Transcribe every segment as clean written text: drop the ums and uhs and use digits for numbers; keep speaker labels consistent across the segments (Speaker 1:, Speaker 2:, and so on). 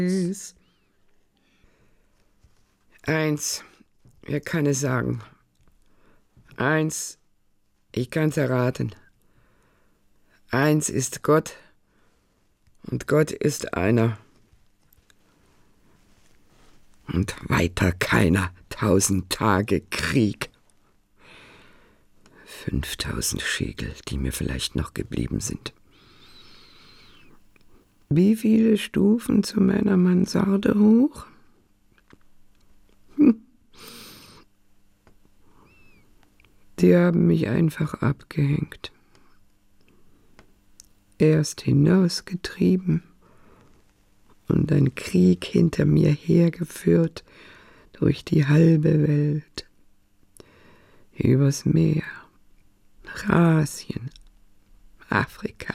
Speaker 1: Eins, wer kann es sagen? Eins, ich kann's erraten. Eins ist Gott und Gott ist einer. Und weiter keiner 1000 Tage Krieg. 5000 Schäkel, die mir vielleicht noch geblieben sind. Wie viele Stufen zu meiner Mansarde hoch? Die haben mich einfach abgehängt. Erst hinausgetrieben und ein Krieg hinter mir hergeführt durch die halbe Welt. Übers Meer, nach Asien, Afrika.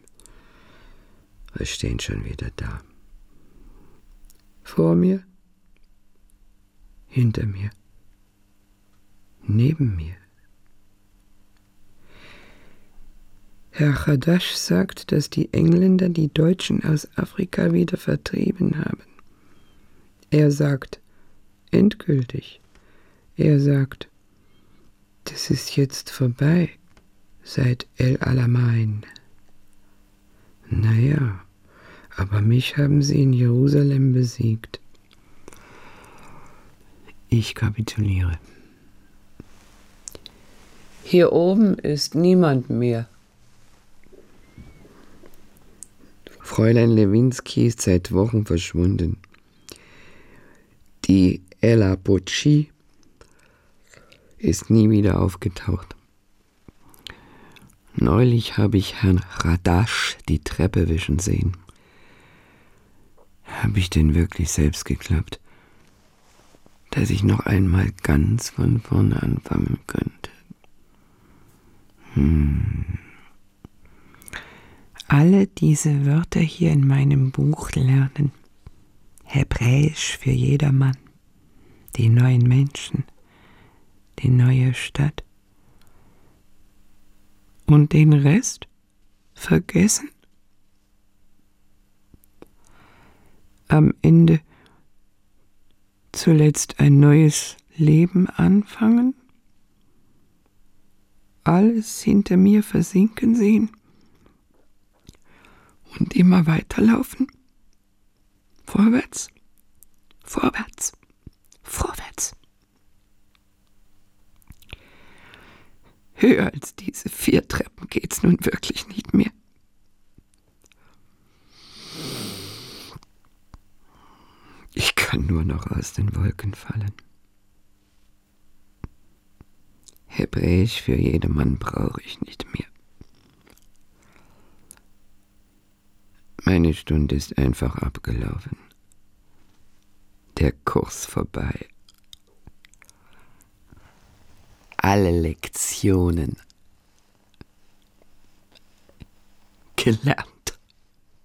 Speaker 1: Wir stehen schon wieder da. Vor mir, hinter mir, neben mir. Herr Chadash sagt, dass die Engländer die Deutschen aus Afrika wieder vertrieben haben. Er sagt, endgültig. Er sagt, das ist jetzt vorbei, seit El Alamein. Naja, aber mich haben sie in Jerusalem besiegt. Ich kapituliere. Hier oben ist niemand mehr. Fräulein Lewinsky ist seit Wochen verschwunden. Die Ella Bocci ist nie wieder aufgetaucht. Neulich habe ich Herrn Chadash die Treppe wischen sehen. Habe ich denn wirklich selbst geklappt, dass ich noch einmal ganz von vorne anfangen könnte? Alle diese Wörter hier in meinem Buch lernen. Hebräisch für jedermann, die neuen Menschen, die neue Stadt. Und den Rest vergessen? Am Ende zuletzt ein neues Leben anfangen? Alles hinter mir versinken sehen? Und immer weiterlaufen? Vorwärts, vorwärts, vorwärts. Höher als diese 4 Treppen geht's nun wirklich nicht mehr. Ich kann nur noch aus den Wolken fallen. Hebräisch für jedermann brauche ich nicht mehr. Meine Stunde ist einfach abgelaufen. Der Kurs vorbei. Alle Lektionen gelernt.